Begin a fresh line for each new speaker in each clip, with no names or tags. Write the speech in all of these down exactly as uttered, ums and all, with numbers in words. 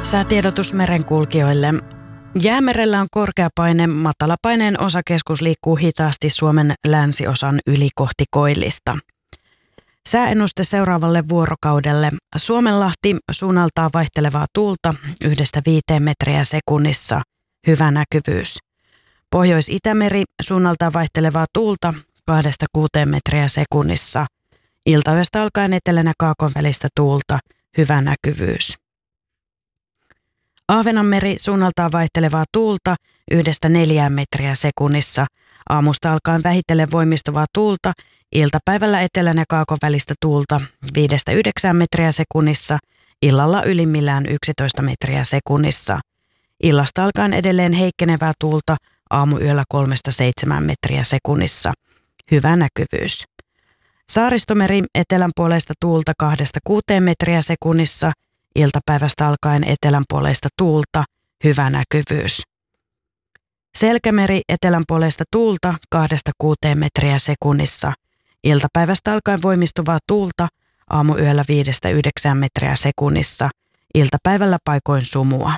Säätiedotus merenkulkijoille. Jäämerellä on korkea paine, matalapaineen osakeskus liikkuu hitaasti Suomen länsiosan yli kohti koillista. Sääennuste seuraavalle vuorokaudelle. Suomenlahti suunnaltaan vaihtelevaa tuulta yhdestä viiteen metriä sekunnissa. Hyvä näkyvyys. Pohjois-Itämeri suunnaltaan vaihtelevaa tuulta kahdesta kuuteen metriä sekunnissa. Iltayöstä alkaen etelän ja kaakon välistä tuulta. Hyvä näkyvyys. Ahvenanmeri suunnaltaan vaihtelevaa tuulta yhdestä neljään metriä sekunnissa. Aamusta alkaen vähitellen voimistuvaa tuulta, iltapäivällä etelän ja kaakon välistä tuulta viidestä yhdeksään metriä sekunnissa, illalla ylimmillään yksitoista metriä sekunnissa. Illasta alkaen edelleen heikkenevää tuulta, aamuyöllä kolmesta seitsemään metriä sekunnissa. Hyvä näkyvyys. Saaristomeri etelän puoleista tuulta kahdesta kuuteen metriä sekunnissa, iltapäivästä alkaen etelänpuoleista tuulta, hyvä näkyvyys. Selkämeri etelänpuoleista tuulta kahdesta kuuteen metriä sekunnissa. Iltapäivästä alkaen voimistuvaa tuulta, aamuyöllä viidestä yhdeksään metriä sekunnissa. Iltapäivällä paikoin sumua.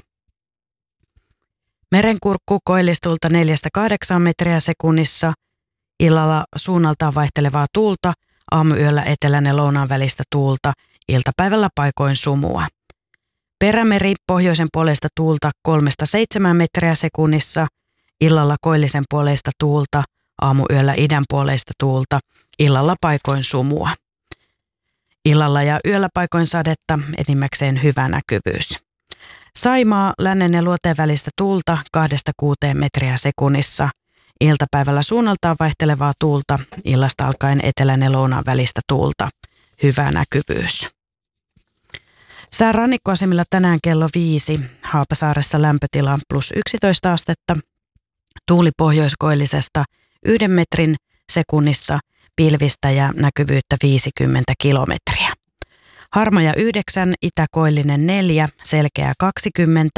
Merenkurkku koillistulta neljästä kahdeksaan metriä sekunnissa. Illalla suunnaltaan vaihtelevaa tuulta, aamuyöllä etelän ja lounaan välistä tuulta. Iltapäivällä paikoin sumua. Perämeri pohjoisen puolesta tuulta kolmesta seitsemään metriä sekunnissa, illalla koillisen puoleista tuulta, aamuyöllä idän puoleista tuulta, illalla paikoin sumua. Illalla ja yöllä paikoin sadetta, enimmäkseen hyvä näkyvyys. Saimaa lännen ja luoteen välistä tuulta kahdesta kuuteen metriä sekunnissa, iltapäivällä suunnaltaan vaihtelevaa tuulta, illasta alkaen etelän ja lounaan välistä tuulta, hyvä näkyvyys. Sää rannikkoasemilla tänään kello viisi. Haapasaaressa lämpötila plus yksitoista astetta. Tuuli pohjoiskoillisesta yhden metrin sekunnissa, pilvistä ja näkyvyyttä viisikymmentä kilometriä. Harmaja yhdeksän, itäkoillinen neljä, selkeä kaksikymmentä.